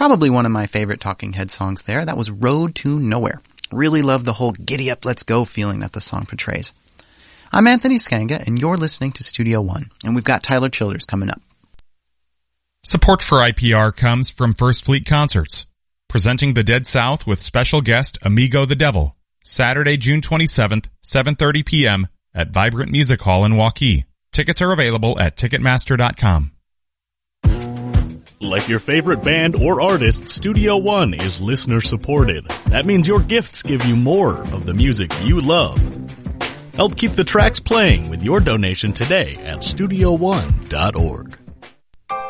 Probably one of my favorite Talking Head songs there. That was Road to Nowhere. Really love the whole giddy up, let's go feeling that the song portrays. I'm Anthony Skanga, and you're listening to Studio One, and we've got Tyler Childers coming up. Support for IPR comes from First Fleet Concerts, presenting the Dead South with special guest Amigo the Devil, Saturday, June 27th, 7:30 p.m. at Vibrant Music Hall in Waukee. Tickets are available at Ticketmaster.com. Like your favorite band or artist, Studio One is listener supported. That means your gifts give you more of the music you love. Help keep the tracks playing with your donation today at StudioOne.org.